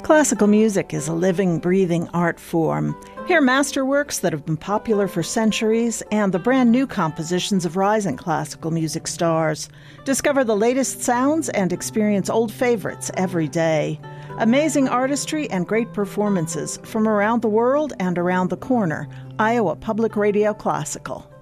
Classical music is a living, breathing art form. Hear masterworks that have been popular for centuries and the brand new compositions of rising classical music stars. Discover the latest sounds and experience old favorites every day. Amazing artistry and great performances from around the world and around the corner. Iowa Public Radio Classical.